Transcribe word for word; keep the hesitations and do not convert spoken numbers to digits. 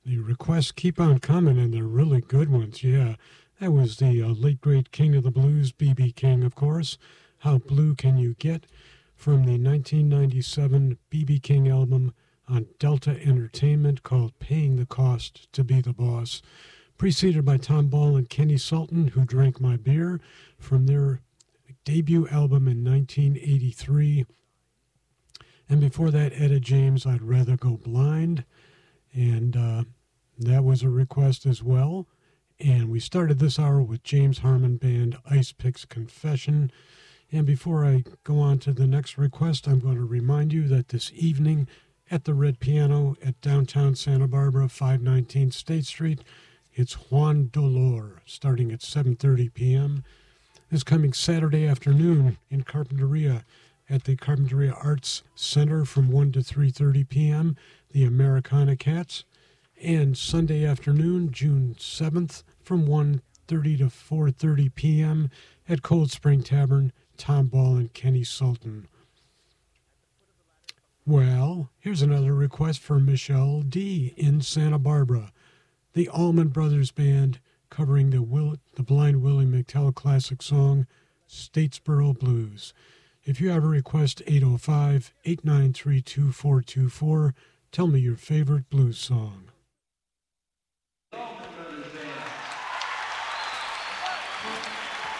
The requests keep on coming, and they're really good ones, yeah. That was the uh, late, great king of the blues, B B King, of course. How Blue Can You Get? From the nineteen ninety-seven B B King album on Delta Entertainment called Paying the Cost to Be the Boss. Preceded by Tom Ball and Kenny Sultan, Who Drank My Beer, from their debut album in nineteen eighty-three. And before that, Etta James, I'd Rather Go Blind. And uh, that was a request as well. And we started this hour with James Harmon Band, Ice Picks Confession. And before I go on to the next request, I'm going to remind you that this evening at the Red Piano at downtown Santa Barbara, five nineteen State Street, it's Juan Dolor, starting at seven thirty p.m. This coming Saturday afternoon in Carpinteria at the Carpinteria Arts Center from one to three thirty p.m., the Americana Cats. And Sunday afternoon, June seventh, from one thirty to four thirty p.m. at Cold Spring Tavern, Tom Ball and Kenny Sultan. Well, here's another request for Michelle D. in Santa Barbara. The Allman Brothers Band covering the, Will, the Blind Willie McTell classic song, Statesboro Blues. If you have a request, eight oh five, eight nine three, two four two four. Tell me your favorite blues song.